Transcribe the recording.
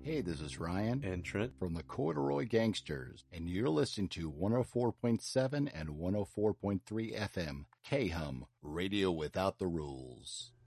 Hey, this is Ryan and Trent from the Corduroy Gangsters, and you're listening to 104.7 and 104.3 FM, K-Hum, Radio Without the Rules.